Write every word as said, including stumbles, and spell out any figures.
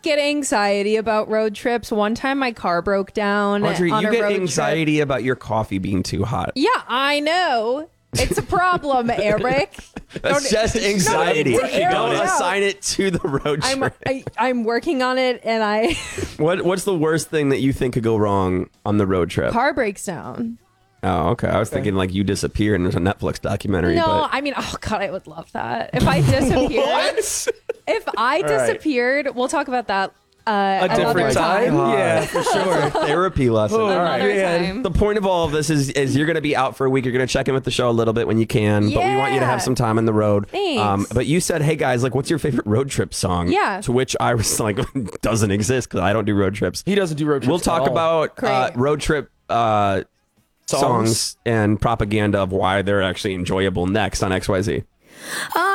get anxiety about road trips. One time my car broke down. Audrey, on you a get road anxiety trip. about your coffee being too hot. Yeah, I know. It's a problem, Eric. That's just anxiety. No, Eric, Don't no. assign it to the road I'm trip. I, I'm working on it, and I What What's the worst thing that you think could go wrong on the road trip? car breaks down. Oh, okay. I was thinking like you disappear and there's a Netflix documentary. No, but... I mean, oh god, I would love that if I disappeared. What? If I disappeared, we'll talk about that uh, A another different time? God. Yeah, for sure. Therapy lesson. Oh, All right. Another man. time. The point of all of this is, is you're going to be out for a week. You're going to check in with the show a little bit when you can, but we want you to Yeah. have some time on the road. Um, Thanks. but you said, hey guys, like, what's your favorite road trip song? Yeah. To which I was like, doesn't exist because I don't do road trips. He doesn't do road trips. We'll talk at all. about uh, Great. road trip uh, songs. Songs. and propaganda of why they're actually enjoyable next on X Y Z.